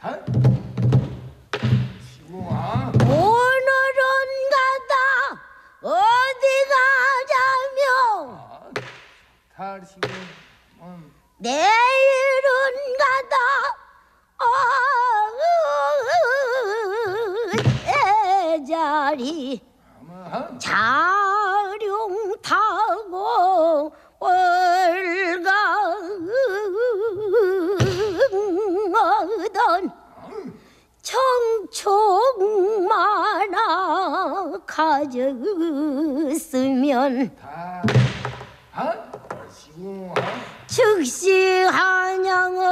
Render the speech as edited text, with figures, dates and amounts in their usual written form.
오늘은 가다 어디 가자며 달시고 내일은 가다 제자리 자룡 타고 월강하던 청총 만화 가졌으면 달시고 즉시 한양을